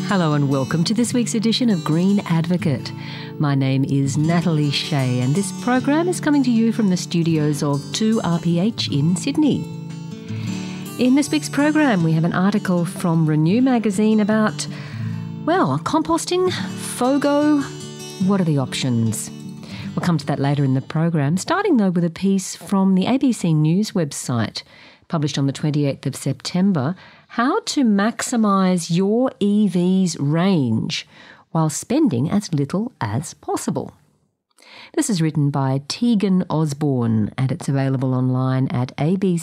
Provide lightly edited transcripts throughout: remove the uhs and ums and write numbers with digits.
Hello and welcome to this week's edition of Green Advocate. My name is Natalie Shea and this program is coming to you from the studios of 2RPH in Sydney. In this week's program we have an article from Renew magazine about, composting, FOGO, what are the options? We'll come to that later in the program, starting though with a piece from the ABC News website published on the 28th of September, how to maximise your EV's range while spending as little as possible. This is written by Tegan Osborne and it's available online at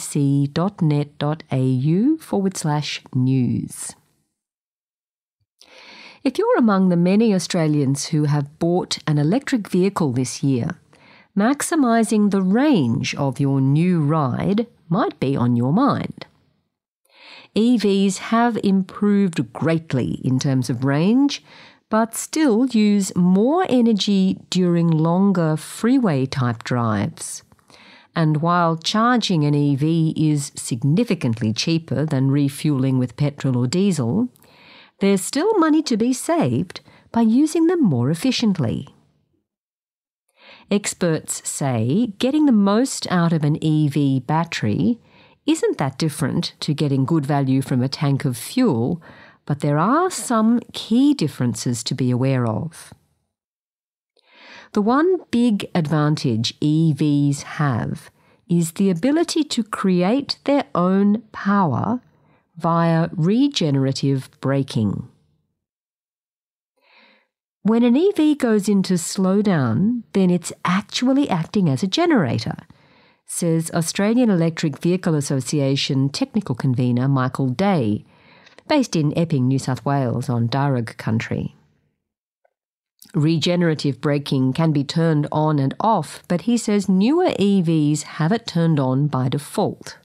abc.net.au/news. If you're among the many Australians who have bought an electric vehicle this year, maximising the range of your new ride might be on your mind. EVs have improved greatly in terms of range, but still use more energy during longer freeway-type drives. And while charging an EV is significantly cheaper than refuelling with petrol or diesel, there's still money to be saved by using them more efficiently. Experts say getting the most out of an EV battery isn't that different to getting good value from a tank of fuel, but there are some key differences to be aware of. The one big advantage EVs have is the ability to create their own power via regenerative braking. When an EV goes into slowdown, then it's actually acting as a generator, says Australian Electric Vehicle Association technical convener Michael Day, based in Epping, New South Wales on Darug country. Regenerative braking can be turned on and off, but he says newer EVs have it turned on by default.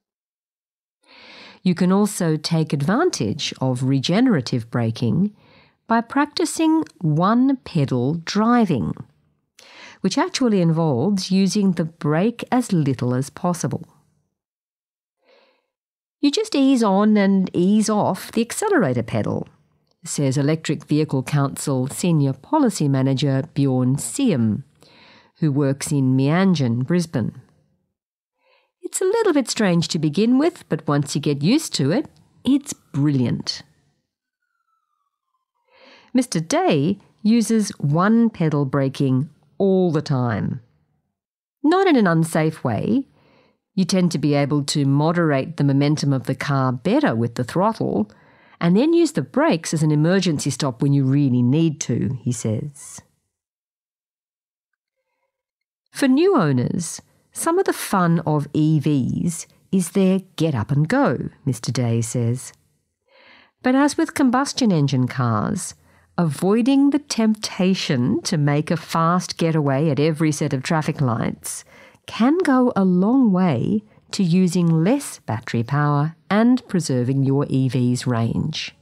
You can also take advantage of regenerative braking by practicing one-pedal driving, which actually involves using the brake as little as possible. You just ease on and ease off the accelerator pedal, says Electric Vehicle Council Senior Policy Manager Bjorn Siem, who works in Meanjin, Brisbane. It's a little bit strange to begin with, but once you get used to it, it's brilliant. Mr. Day uses one-pedal braking all the time. Not in an unsafe way. You tend to be able to moderate the momentum of the car better with the throttle and then use the brakes as an emergency stop when you really need to, he says. For new owners, some of the fun of EVs is their get up and go, Mr. Day says. But as with combustion engine cars, avoiding the temptation to make a fast getaway at every set of traffic lights can go a long way to using less battery power and preserving your EV's range.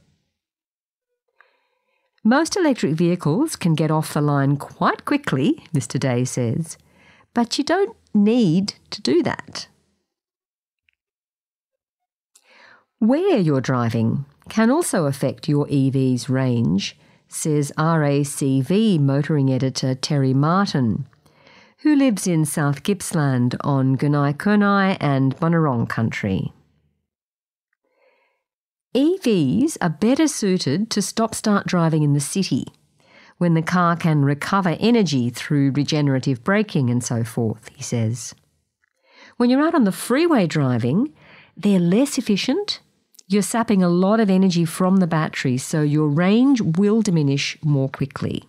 Most electric vehicles can get off the line quite quickly, Mr. Day says, but you don't need to do that. Where you're driving can also affect your EV's range, says RACV motoring editor Terry Martin, who lives in South Gippsland on Gunai Kurnai and Bunurong country. EVs are better suited to stop-start driving in the city, when the car can recover energy through regenerative braking and so forth, he says. When you're out on the freeway driving, they're less efficient. You're sapping a lot of energy from the battery, so your range will diminish more quickly.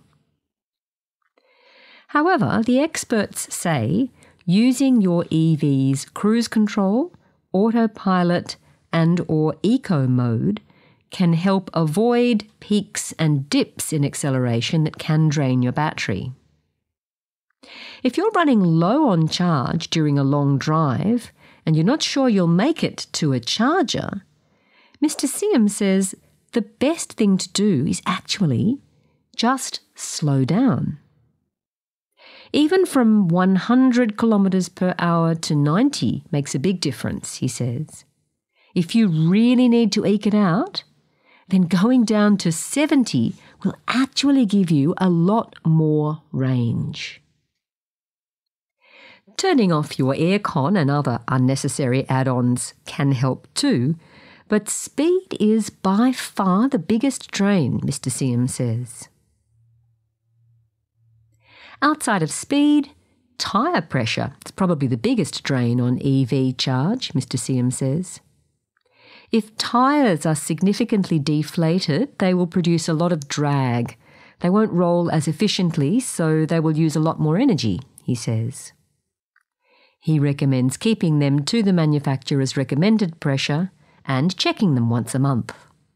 However, the experts say using your EV's cruise control, autopilot and/or eco mode can help avoid peaks and dips in acceleration that can drain your battery. If you're running low on charge during a long drive and you're not sure you'll make it to a charger, Mr. Siem says the best thing to do is actually just slow down. Even from 100 kilometres per hour to 90 makes a big difference, he says. If you really need to eke it out, then going down to 70 will actually give you a lot more range. Turning off your aircon and other unnecessary add-ons can help too, but speed is by far the biggest drain, Mr. Siam says. Outside of speed, tyre pressure is probably the biggest drain on EV charge, Mr. Siam says. If tyres are significantly deflated, they will produce a lot of drag. They won't roll as efficiently, so they will use a lot more energy, he says. He recommends keeping them to the manufacturer's recommended pressure and checking them once a month.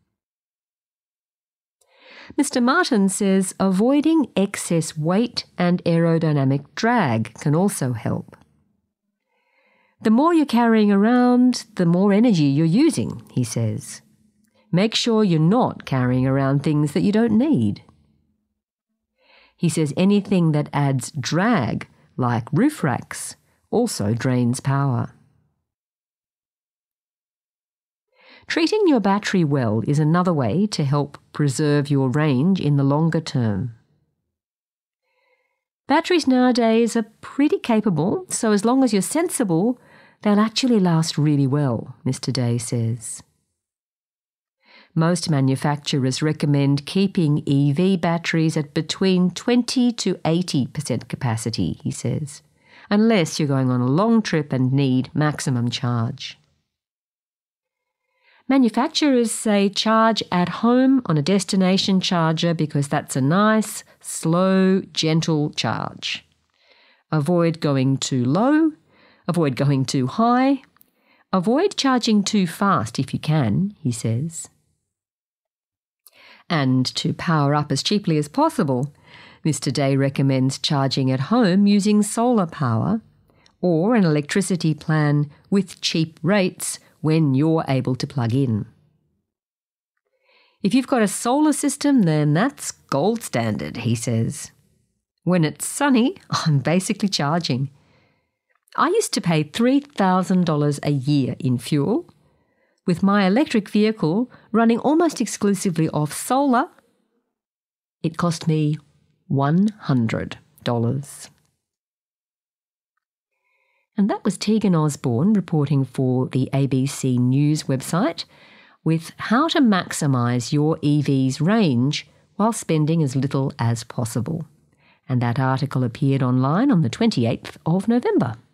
Mr. Martin says avoiding excess weight and aerodynamic drag can also help. The more you're carrying around, the more energy you're using, he says. Make sure you're not carrying around things that you don't need. He says anything that adds drag, like roof racks, also drains power. Treating your battery well is another way to help preserve your range in the longer term. Batteries nowadays are pretty capable, so as long as you're sensible, they'll actually last really well, Mr. Day says. Most manufacturers recommend keeping EV batteries at between 20 to 80% capacity, he says, unless you're going on a long trip and need maximum charge. Manufacturers say charge at home on a destination charger because that's a nice, slow, gentle charge. Avoid going too low, avoid going too high, avoid charging too fast if you can, he says. And to power up as cheaply as possible, Mr. Day recommends charging at home using solar power or an electricity plan with cheap rates when you're able to plug in. If you've got a solar system, then that's gold standard, he says. When it's sunny, I'm basically charging. I used to pay $3,000 a year in fuel. With my electric vehicle running almost exclusively off solar, it cost me $100. And that was Tegan Osborne reporting for the ABC News website with how to maximise your EV's range while spending as little as possible. And that article appeared online on the 28th of November.